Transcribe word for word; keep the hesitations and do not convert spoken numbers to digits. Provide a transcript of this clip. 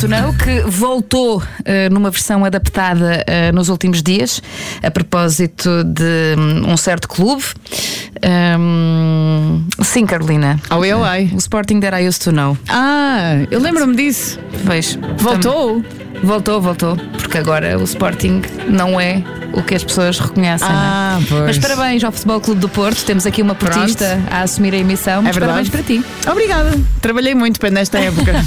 to Know, que voltou uh, numa versão adaptada uh, nos últimos dias, a propósito de um, um certo clube. Um, sim, Carolina. Oh, eu, ai. O Sporting That I Used to Know. Ah, eu lembro-me disso. Pois. Voltou? Tam- Voltou, voltou. Porque agora o Sporting não é o que as pessoas reconhecem. Ah, não é? pois. Mas parabéns ao Futebol Clube do Porto. Temos aqui uma portista a assumir a emissão. É Mas verdade. parabéns para ti. Obrigada. Trabalhei muito para nesta época.